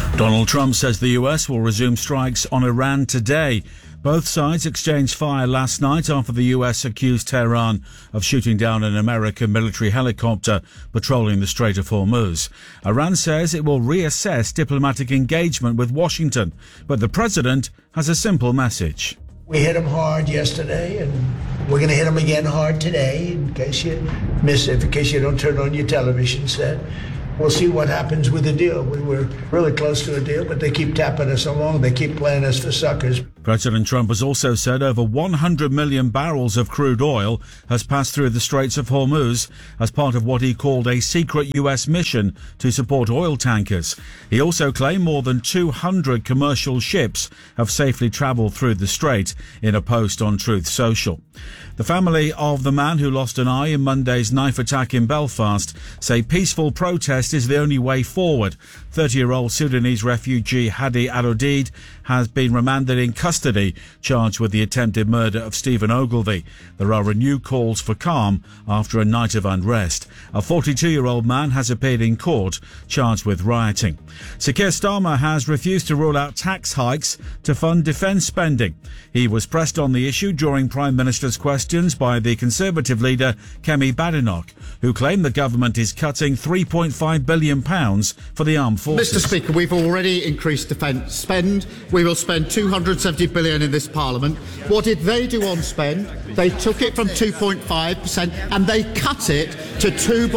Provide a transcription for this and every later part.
Donald Trump says the US will resume strikes on Iran today. Both sides exchanged fire last night after the US accused Tehran of shooting down an American military helicopter patrolling the Strait of Hormuz. Iran says it will reassess diplomatic engagement with Washington, but the president has a simple message. We hit them hard yesterday, and we're going to hit them again hard today, in case you miss it, in case you don't turn on your television set. We'll see what happens with the deal. We were really close to a deal, but they keep tapping us along. They keep playing us for suckers. President Trump has also said over 100 million barrels of crude oil has passed through the Straits of Hormuz as part of what he called a secret US mission to support oil tankers. He also claimed more than 200 commercial ships have safely travelled through the strait in a post on Truth Social. The family of the man who lost an eye in Monday's knife attack in Belfast say peaceful protest is the only way forward. 30-year-old Sudanese refugee Hadi Al-Odid has been remanded in custody, charged with the attempted murder of Stephen Ogilvie. There are renewed calls for calm after a night of unrest. A 42-year-old man has appeared in court, charged with rioting. Sir Keir Starmer has refused to rule out tax hikes to fund defence spending. He was pressed on the issue during Prime Minister's questions by the Conservative leader Kemi Badenoch, who claimed the government is cutting £3.5 billion for the armed forces. Mr Speaker, we've already increased defence spend. We will spend £270 billion in this Parliament. What did they do on spend? They took it from 2.5% and they cut it to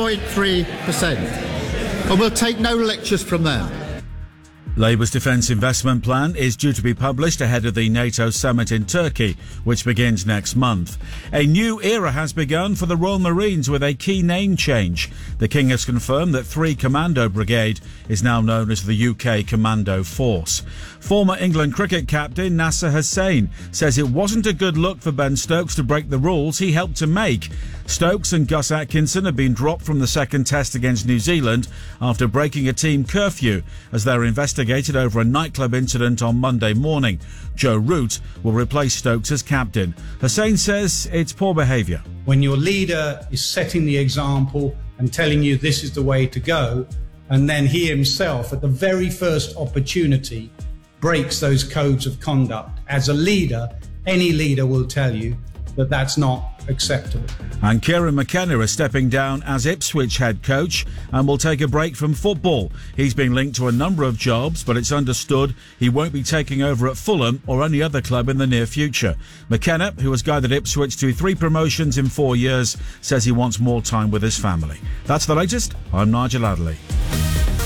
2.3%. And we'll take no lectures from them. Labour's defence investment plan is due to be published ahead of the NATO summit in Turkey, which begins next month. A new era has begun for the Royal Marines with a key name change. The King has confirmed that 3 Commando Brigade is now known as the UK Commando Force. Former England cricket captain Nasser Hussain says it wasn't a good look for Ben Stokes to break the rules he helped to make. Stokes and Gus Atkinson have been dropped from the second test against New Zealand after breaking a team curfew as they're investigated over a nightclub incident on Monday morning. Joe Root will replace Stokes as captain. Hussain says it's poor behaviour. When your leader is setting the example and telling you this is the way to go, and then he himself, at the very first opportunity, breaks those codes of conduct. As a leader, any leader will tell you that that's not acceptable. And Kieran McKenna is stepping down as Ipswich head coach and will take a break from football. He's been linked to a number of jobs, but it's understood he won't be taking over at Fulham or any other club in the near future. McKenna, who has guided Ipswich to 3 promotions in 4 years, says he wants more time with his family. That's the latest. I'm Nigel Adderley.